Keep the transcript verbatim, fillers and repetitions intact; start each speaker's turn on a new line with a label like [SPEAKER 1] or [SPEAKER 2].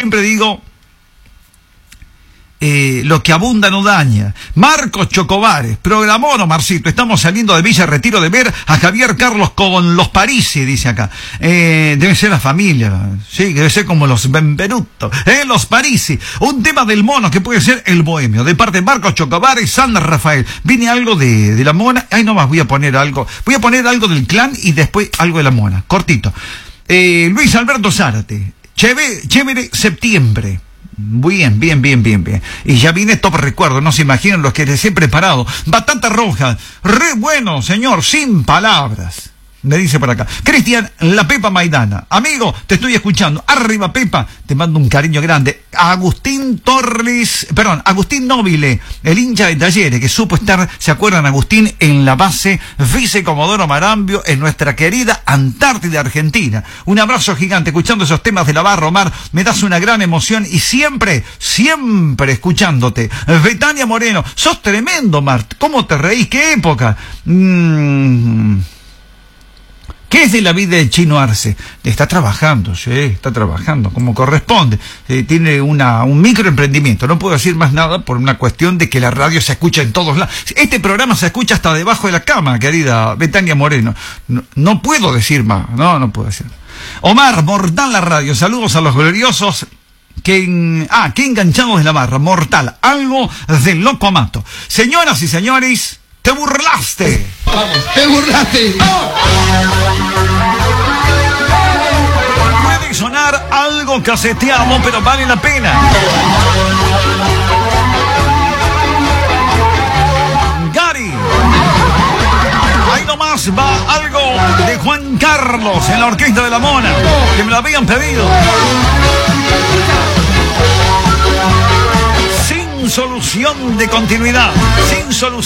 [SPEAKER 1] siempre digo, Eh, lo que abunda no daña. Marcos Chocobares, programó Marcito, estamos saliendo de Villa Retiro de ver a Javier Carlos con los Parisi, dice acá. Eh, debe ser la familia, sí, debe ser como los Benvenuto, eh, los Parisi. Un tema del mono que puede ser el bohemio, de parte de Marcos Chocobares, San Rafael. Viene algo de, de la mona, ay nomás voy a poner algo, voy a poner algo del clan y después algo de la mona, cortito. Eh, Luis Alberto Zárate, chévere, chévere septiembre. Bien, bien, bien, bien, bien. Y ya viene top recuerdo, no se imaginan los que les he preparado. Batata roja, re bueno, señor, sin palabras. Me dice por acá. Cristian, la Pepa Maidana. Amigo, te estoy escuchando. Arriba, Pepa. Te mando un cariño grande. Agustín Torres, perdón, Agustín Nobile, el hincha de Talleres, que supo estar, ¿se acuerdan, Agustín? En la base Vice Comodoro Marambio, en nuestra querida Antártida Argentina. Un abrazo gigante, escuchando esos temas de la Barra, Omar. Me das una gran emoción y siempre, siempre escuchándote. Betania Moreno, sos tremendo, Mart. ¿Cómo te reís? ¿Qué época? Mmm... ¿Qué es de la vida de Chino Arce? Está trabajando, sí, está trabajando como corresponde. Eh, tiene una, un microemprendimiento. No puedo decir más nada por una cuestión de que la radio se escucha en todos lados. Este programa se escucha hasta debajo de la cama, querida Betania Moreno. No, no puedo decir más, no, no puedo decir. Omar, Mortal la radio. Saludos a los gloriosos. Que, ah, qué enganchados de la barra. Mortal, algo de loco mato. Señoras y señores, te burlaste.
[SPEAKER 2] Vamos, te burlaste.
[SPEAKER 1] Puede sonar algo caseteado, pero vale la pena. Gary. Ahí nomás va algo de Juan Carlos en la Orquesta de la Mona, que me lo habían pedido. Sin solución de continuidad, sin solución.